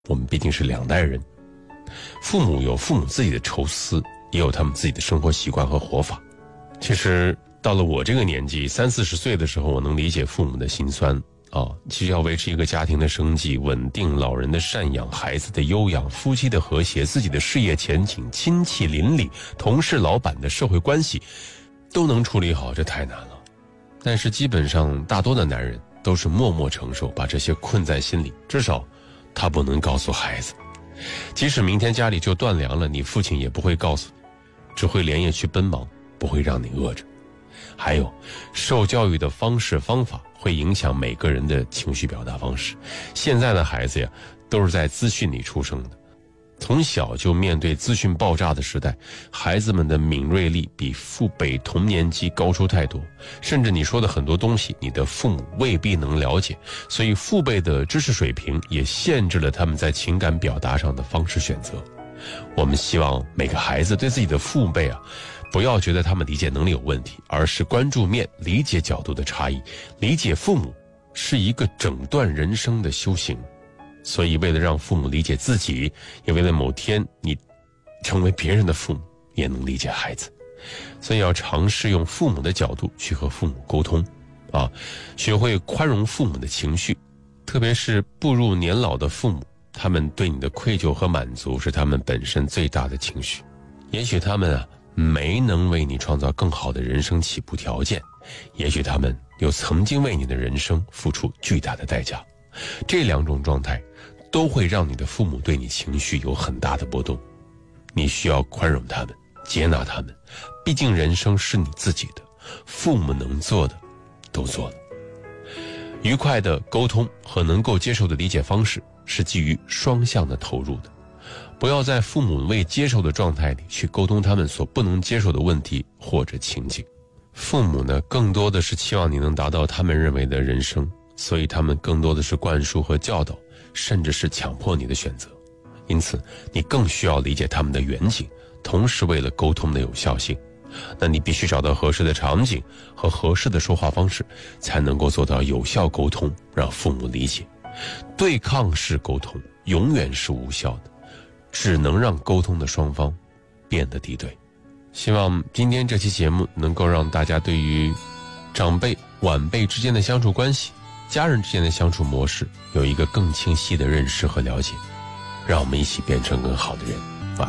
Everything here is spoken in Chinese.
我们毕竟是两代人，父母有父母自己的愁思，也有他们自己的生活习惯和活法。其实到了我这个年纪，30-40岁的时候，我能理解父母的辛酸其实要维持一个家庭的生计、稳定老人的赡养、孩子的优养、夫妻的和谐、自己的事业前景、亲戚邻里、同事老板的社会关系都能处理好，这太难了。但是基本上大多的男人都是默默承受，把这些困在心里，至少他不能告诉孩子。即使明天家里就断粮了，你父亲也不会告诉你，只会连夜去奔忙，不会让你饿着。还有，受教育的方式方法会影响每个人的情绪表达方式。现在的孩子呀，都是在资讯里出生的，从小就面对资讯爆炸的时代，孩子们的敏锐力比父辈同年级高出太多，甚至你说的很多东西，你的父母未必能了解，所以父辈的知识水平也限制了他们在情感表达上的方式选择。我们希望每个孩子对自己的父辈不要觉得他们理解能力有问题，而是关注面、理解角度的差异。理解父母是一个整段人生的修行，所以为了让父母理解自己，也为了某天你成为别人的父母也能理解孩子，所以要尝试用父母的角度去和父母沟通学会宽容父母的情绪，特别是步入年老的父母，他们对你的愧疚和满足是他们本身最大的情绪。也许他们没能为你创造更好的人生起步条件，也许他们又曾经为你的人生付出巨大的代价。这两种状态都会让你的父母对你情绪有很大的波动，你需要宽容他们，接纳他们，毕竟人生是你自己的，父母能做的都做了。愉快的沟通和能够接受的理解方式是基于双向的投入的，不要在父母未接受的状态里去沟通他们所不能接受的问题或者情景。父母呢，更多的是期望你能达到他们认为的人生，所以他们更多的是灌输和教导，甚至是强迫你的选择。因此你更需要理解他们的远景，同时为了沟通的有效性，那你必须找到合适的场景和合适的说话方式，才能够做到有效沟通，让父母理解。对抗式沟通永远是无效的，只能让沟通的双方变得敌对。希望今天这期节目能够让大家对于长辈晚辈之间的相处关系、家人之间的相处模式有一个更清晰的认识和了解，让我们一起变成更好的人。